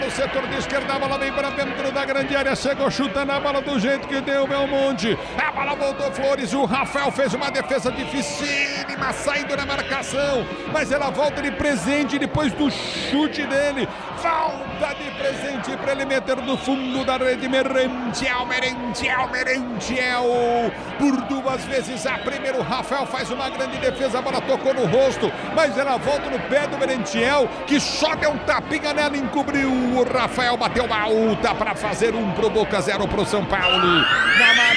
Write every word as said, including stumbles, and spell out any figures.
no setor de esquerda, a bola vem para dentro da grande área, chegou chutando a bola do jeito que deu, Belmonte. A bola voltou, Flores, o Rafael fez uma defesa dificílima, saindo na marcação, mas ela volta de presente depois do chute dele. Falta de presente para ele meter no fundo da rede. Merentiel, Merentiel, Merentiel. Por duas vezes a primeira, o Rafael faz uma grande defesa, a bola tocou no rosto, mas ela volta no pé do Merentiel, que só deu um tapinha nela, encobriu. O Rafael bateu uma alta para fazer um pro Boca, zero pro São Paulo. Na